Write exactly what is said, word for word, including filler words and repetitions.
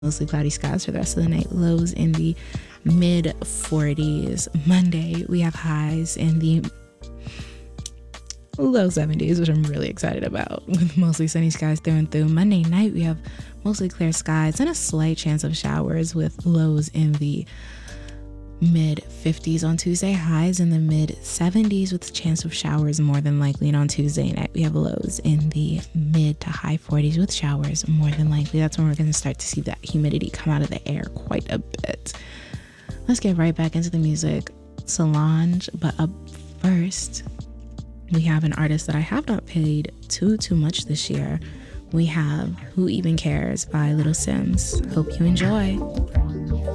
Mostly cloudy skies for the rest of the night. Lows in the mid forties. Monday, we have highs in the low seventies, which I'm really excited about, with mostly sunny skies through and through. Monday night, we have mostly clear skies and a slight chance of showers with lows in the mid fifties on Tuesday, highs in the mid seventies with a chance of showers more than likely. And on Tuesday night, we have lows in the mid to high forties with showers more than likely. That's when we're going to start to see that humidity come out of the air quite a bit. Let's get right back into the music. Solange, but up first, we have an artist that I have not played too, too much this year. We have Who Even Cares by Little Sims. Hope you enjoy.